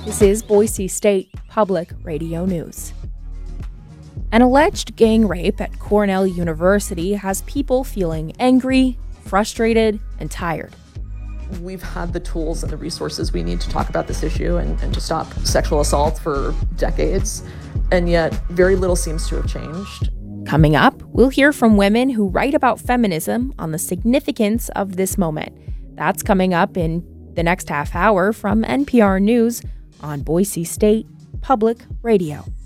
This is Boise State Public Radio News. An alleged gang rape at Cornell University has people feeling angry, frustrated, and tired. We've had the tools and the resources we need to talk about this issue and to stop sexual assault for decades, and yet very little seems to have changed. Coming up, we'll hear from women who write about feminism on the significance of this moment. That's coming up in the next half hour from NPR News on Boise State Public Radio.